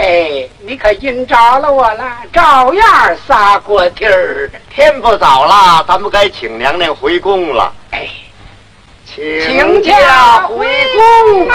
哎，你可应着了我了，照样撒锅底儿。 天不早了，咱们该请娘娘回宫了。 哎， 请假回宫。